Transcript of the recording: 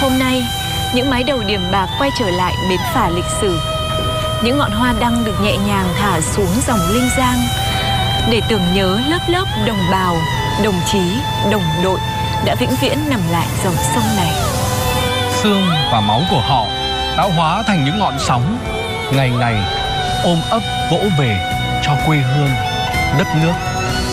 Hôm nay, những mái đầu điểm bạc quay trở lại bến phà lịch sử. Những ngọn hoa đăng được nhẹ nhàng thả xuống dòng Linh Giang để tưởng nhớ lớp lớp đồng bào, đồng chí, đồng đội đã vĩnh viễn nằm lại dòng sông này. Xương và máu của họ đã hóa thành những ngọn sóng, ngày ngày ôm ấp vỗ về cho quê hương, đất nước.